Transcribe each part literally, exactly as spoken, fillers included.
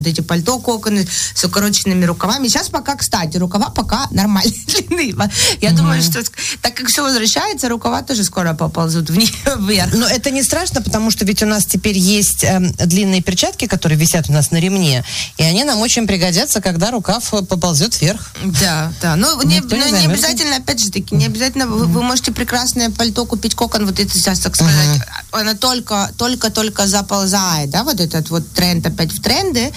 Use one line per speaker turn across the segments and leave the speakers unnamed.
эти пальто, коконы с укороченными рукавами. Сейчас пока, кстати, рукава пока нормальной длины. Я mm-hmm. думаю, что так как все возвращается, рукава тоже скоро поползут вверх.
Но это не страшно, потому что ведь у нас теперь есть э, длинные перчатки, которые висят у нас на ремне, и они нам очень пригодятся, когда рукав поползет вверх.
Да, да. Но не, не, не обязательно, опять же таки, не обязательно, mm-hmm. вы, вы можете прекрасное пальто купить, кокон, вот это сейчас, так сказать, mm-hmm. она только, только-только заползает, да, вот этот вот тренд опять в тренды,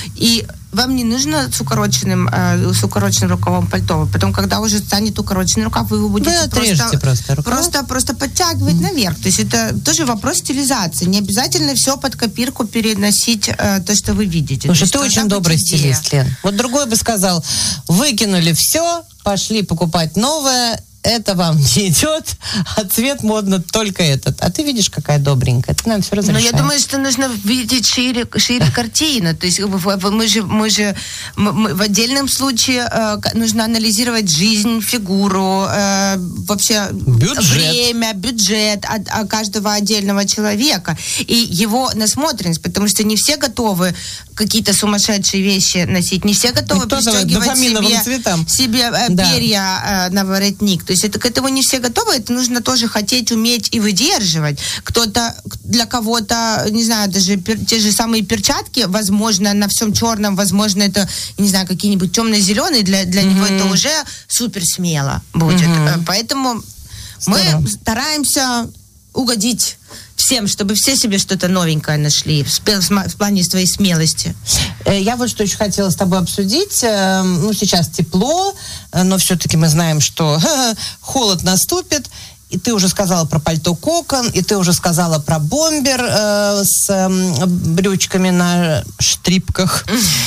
и вам не нужно с укороченным, э, с укороченным рукавом пальто. Потом, когда уже станет укороченный рукав, вы его будете
просто, просто,
просто, просто подтягивать mm-hmm. наверх. То есть это тоже вопрос стилизации. Не обязательно все под копирку переносить э, то, что вы видите.
Слушай, ты очень добрый стилист, Лен. Вот другой бы сказал, выкинули все, пошли покупать новое, это вам не идет, а цвет модно только этот. А ты видишь, какая добренькая. Ты нам все разрешаешь.
Но я думаю, что нужно видеть шире, шире картину. То есть мы же, мы же мы, в отдельном случае э, нужно анализировать жизнь, фигуру, э, вообще бюджет. время, бюджет от, от каждого отдельного человека и его насмотренность, потому что не все готовы какие-то сумасшедшие вещи носить, не все готовы пристегивать себе, себе э, да. перья э, на воротник. То есть это, к этому не все готовы, это нужно тоже хотеть, уметь и выдерживать. Кто-то, для кого-то, не знаю, даже пер, те же самые перчатки, возможно, на всем черном, возможно, это, не знаю, какие-нибудь темно-зеленые, для, для mm-hmm. него это уже супер смело будет. Mm-hmm. Поэтому Здорово. мы стараемся угодить всем, чтобы все себе что-то новенькое нашли в, в плане своей смелости.
Я вот что еще хотела с тобой обсудить. Ну, сейчас тепло, но все-таки мы знаем, что холод наступит. И ты уже сказала про пальто кокон, и ты уже сказала про бомбер э, с э, брючками на штрипках.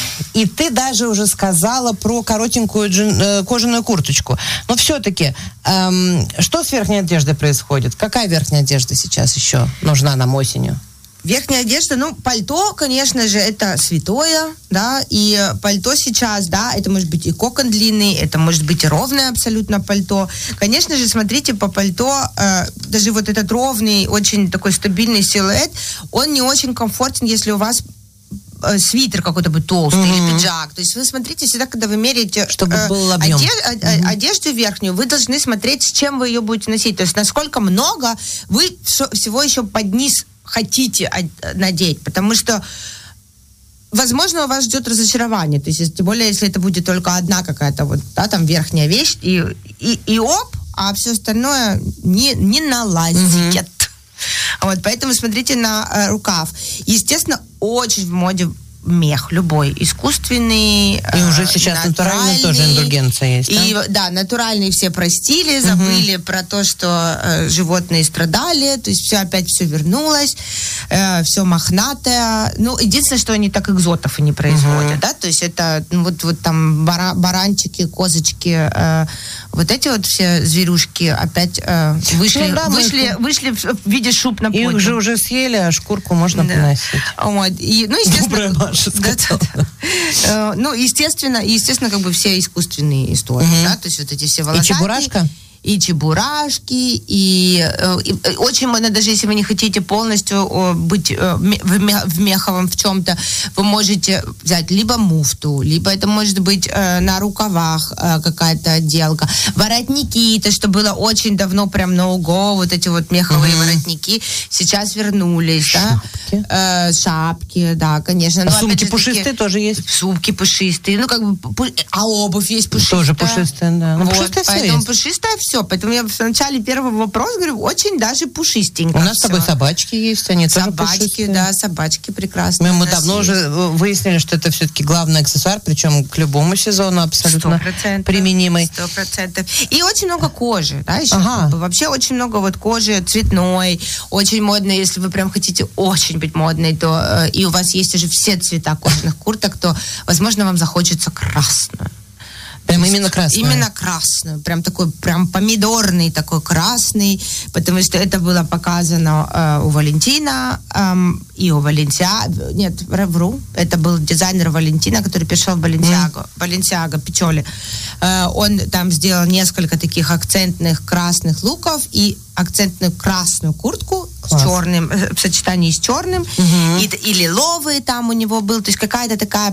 И ты даже уже сказала про коротенькую джин, э, кожаную курточку. Но все-таки, э, что с верхней одеждой происходит? Какая верхняя одежда сейчас еще нужна нам осенью?
Верхняя одежда, ну, пальто, конечно же, это святое, да, и пальто сейчас, да, это может быть и кокон длинный, это может быть и ровное абсолютно пальто. Конечно же, смотрите, по пальто, э, даже вот этот ровный, очень такой стабильный силуэт, он не очень комфортен, если у вас э, свитер какой-то будет толстый mm-hmm. или пиджак. То есть вы смотрите всегда, когда вы меряете
чтобы э, был объем.
Оде- mm-hmm. одежду верхнюю, вы должны смотреть, с чем вы ее будете носить. То есть насколько много вы всего еще под низ хотите надеть, потому что, возможно, у вас ждет разочарование, то есть, тем более, если это будет только одна какая-то вот, да, там, верхняя вещь, и, и, и оп, а все остальное не, не налазит. Mm-hmm. Вот, поэтому смотрите на э, рукав. Естественно, очень в моде мех любой, искусственный,
и уже сейчас натуральный тоже индульгенция есть,
и,
да?
Да, натуральные все простили, забыли uh-huh. про то, что э, животные страдали, то есть все опять все вернулось, э, все мохнатое. Ну, единственное, что они так экзотов и не производят, uh-huh. да, то есть это ну, вот, вот там бара, баранчики, козочки, э, вот эти вот все зверюшки опять э, вышли, ну, да, вышли, вышли в, в виде шуб на подиум.
Их же уже съели, а шкурку можно да. поносить.
Вот. И, ну, естественно, Да, да, да. Uh, ну, естественно, естественно, как бы все искусственные истории, uh-huh. да, то есть вот эти все волосатые.
И чебурашка?
И чебурашки, и, и, и очень можно, даже если вы не хотите полностью о, быть о, в, в меховом в чем-то, вы можете взять либо муфту, либо это может быть э, на рукавах э, какая-то отделка. Воротники, то, что было очень давно прям no-go, вот эти вот меховые mm-hmm. воротники, сейчас вернулись,
шапки.
да. Э, шапки, да, конечно.
А сумки пушистые таки, тоже есть?
Сумки пушистые, ну как бы, а обувь есть пушистая.
Тоже пушистая, да.
Вот, пушистая поэтому есть. Пушистая все. Поэтому я в начале первого вопроса говорю, очень даже пушистенько.
У нас
все.
с тобой собачки есть, они
собачки,
тоже пушистые.
Да, собачки прекрасные.
Мы, мы давно есть. уже выяснили, что это все-таки главный аксессуар, причем к любому сезону абсолютно применимый.
Сто процентов. И очень много кожи, да, еще.
Ага.
Как бы, вообще очень много вот кожи цветной, очень модной. Если вы прям хотите очень быть модной, то э, и у вас есть уже все цвета кожаных курток, то, возможно, вам захочется красную.
Прям именно красный?
Именно красный. Прям такой, прям помидорный такой красный, потому что это было показано э, у Валентина э, и у Валенсиаго. Нет, вру. Это был дизайнер Валентина, который пришел в Баленсиаго. Баленсиаго, Пичоли. Э, он там сделал несколько таких акцентных красных луков и акцентную красную куртку. Класс. С черным, в сочетании с черным. Угу. И, и лиловый там у него был. То есть какая-то такая